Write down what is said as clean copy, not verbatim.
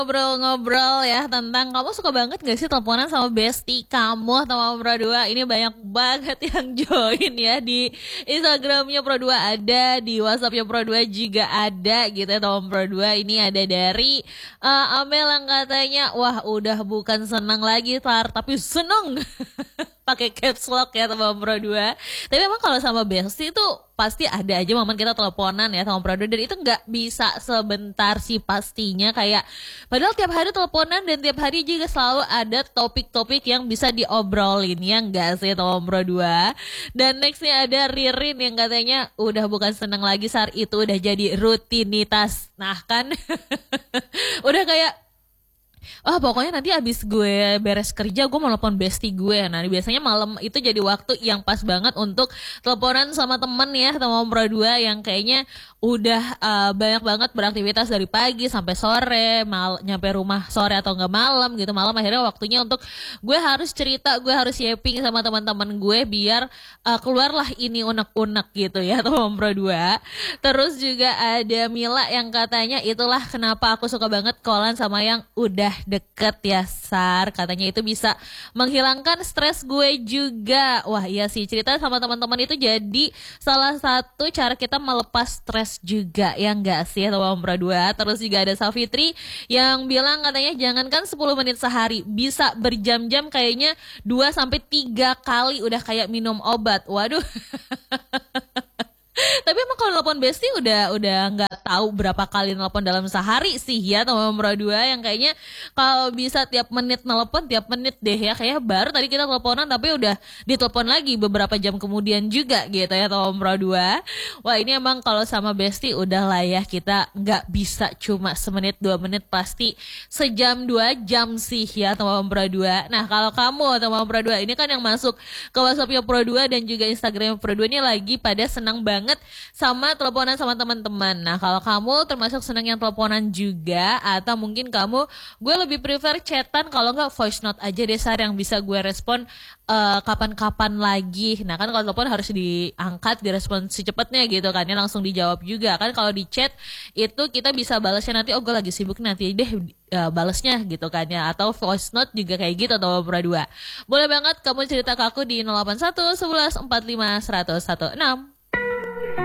Ngobrol-ngobrol ya tentang kamu suka banget gak sih teleponan sama bestie kamu atau sama Pro 2. Ini banyak banget yang join ya di Instagramnya Pro 2 ada, di WhatsAppnya Pro 2 juga ada gitu ya teman Pro 2. Ini ada dari Amel yang katanya wah udah bukan senang lagi Tar tapi seneng. Pakai caps lock ya sama Pro 2. Tapi emang kalau sama bestie itu pasti ada aja momen kita teleponan ya sama Pro 2 dan itu nggak bisa sebentar sih pastinya kayak padahal tiap hari teleponan dan tiap hari juga selalu ada topik-topik yang bisa diobrolin ya enggak sih sama Pro 2. Dan nextnya ada Ririn yang katanya udah bukan seneng lagi saat itu udah jadi rutinitas. Nah kan udah kayak pokoknya nanti abis gue beres kerja gue mau telepon bestie gue. Nah biasanya malam itu jadi waktu yang pas banget untuk teleponan sama temen ya, sama Pro 2 yang kayaknya udah banyak banget beraktivitas dari pagi sampai sore, nyampe rumah sore atau enggak malam gitu. Malam akhirnya waktunya untuk gue harus cerita, gue harus sharing sama teman-teman gue biar keluarlah ini unek-unek gitu ya teman Pro 2. Terus juga ada Mila yang katanya itulah kenapa aku suka banget callan sama yang udah deket ya Sar, katanya itu bisa menghilangkan stres gue juga. Wah iya sih, cerita sama teman-teman itu jadi salah satu cara kita melepas stres juga ya enggak sih teman Pro 2. Terus juga ada Safitri yang bilang katanya jangankan 10 menit sehari, bisa berjam-jam kayaknya 2 sampai 3 kali udah kayak minum obat. Waduh. Tapi emang kalau nelpon bestie udah nggak tahu berapa kali nelpon dalam sehari sih ya teman Pro 2 yang kayaknya kalau bisa tiap menit nelpon tiap menit deh ya, kayak baru tadi kita teleponan tapi udah ditelepon lagi beberapa jam kemudian juga gitu ya teman Pro 2. Wah ini emang kalau sama bestie udah lah ya, kita nggak bisa cuma semenit 2 menit, pasti sejam 2 jam sih ya teman Pro 2. Nah kalau kamu teman Pro 2 ini kan yang masuk ke WhatsAppnya Pro 2 dan juga Instagram Pro 2 ini lagi pada senang banget sama teleponan sama teman-teman. Nah kalau kamu termasuk senang yang teleponan juga atau mungkin kamu gue lebih prefer chatan, kalau nggak voice note aja deh Sar yang bisa gue respon kapan-kapan lagi. Nah kan kalau telepon harus diangkat, direspon secepatnya gitu kan ya, langsung dijawab juga kan. Kalau di chat itu kita bisa balasnya nanti, oh gue lagi sibuk nanti deh balesnya gitu kan ya, atau voice note juga kayak gitu atau Pro 2. Boleh banget kamu cerita ke aku di 081 11 45 116.